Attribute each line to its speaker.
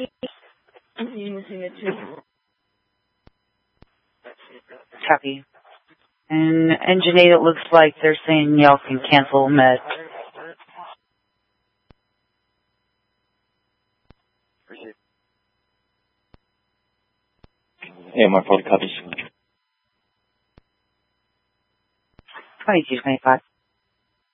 Speaker 1: Copy. And Engine 8, it looks like they're saying y'all can cancel Met.
Speaker 2: AMR 40 copies.
Speaker 1: 2225.